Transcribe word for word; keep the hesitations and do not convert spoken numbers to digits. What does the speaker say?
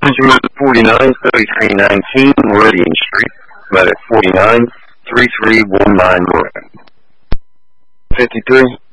Benjamin forty-nine, thirty-three nineteen, Meridian Street, Medic forty-nine, thirty-three nineteen, fifty-three.